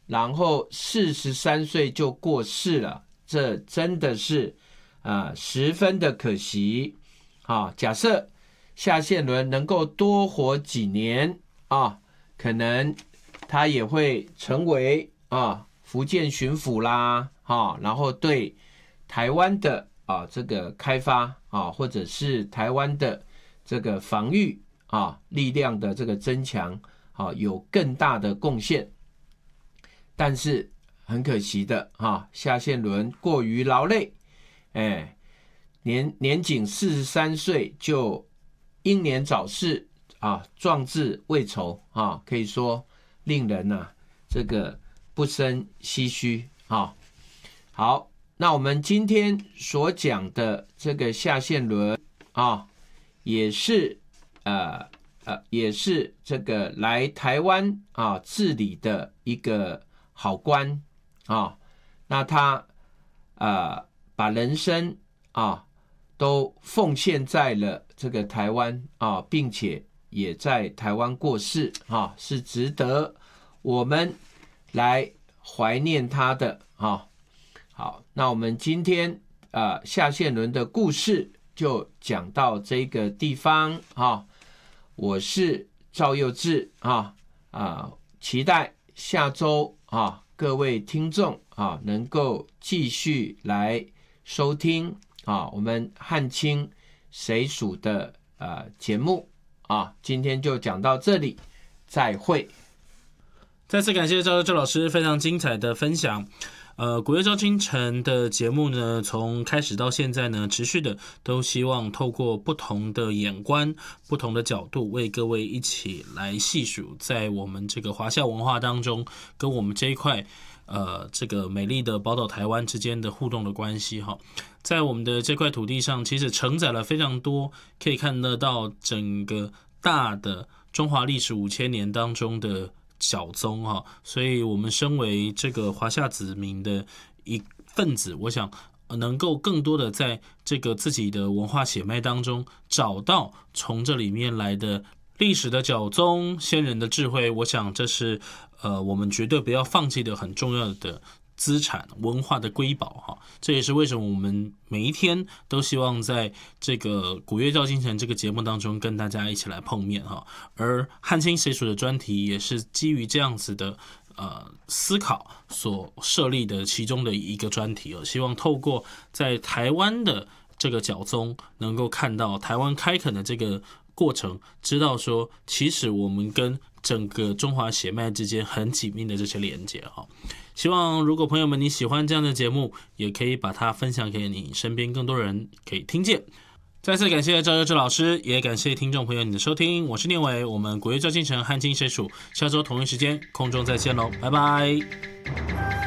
然后43岁就过世了，这真的是十分的可惜。假设夏宪伦能够多活几年可能他也会成为福建巡抚啦，然后对台湾的这个开发或者是台湾的这个防御力量的这个增强有更大的贡献。但是很可惜的夏宪伦过于劳累，年仅43岁就英年早逝壮志未酬可以说令人这个不胜唏嘘好，那我们今天所讲的这个夏宪伦也是这个来台湾治理的一个好官那他把人生都奉献在了这个台湾并且也在台湾过世是值得我们来怀念他的好，那我们今天夏宪伦的故事就讲到这个地方我是赵佑志期待下周各位听众能够继续来收听我们汉清谁属的节目今天就讲到这里，再会。 再次感谢赵老师非常精彩的分享。古月照京城的节目呢，从开始到现在呢，持续的都希望透过不同的眼观、不同的角度，为各位一起来细数在我们这个华夏文化当中，跟我们这一块这个美丽的宝岛台湾之间的互动的关系哈。在我们的这块土地上，其实承载了非常多，可以看得到整个大的中华历史5000年当中的小宗所以我们身为这个华夏子民的一份子，我想能够更多的在这个自己的文化血脉当中找到从这里面来的历史的角宗、先人的智慧，我想这是我们绝对不要放弃的很重要的资产，文化的瑰宝这也是为什么我们每一天都希望在这个古月照京城这个节目当中跟大家一起来碰面而汉清谁属的专题也是基于这样子的思考所设立的其中的一个专题希望透过在台湾的这个角宗能够看到台湾开垦的这个过程，知道说其实我们跟整个中华血脉之间很紧密的这些连结希望如果朋友们你喜欢这样的节目，也可以把它分享给你身边更多人可以听见。再次感谢赵佑志老师，也感谢听众朋友你的收听，我是念伟，我们古月照京城汉清谁属下周同一时间空中再见喽，拜拜。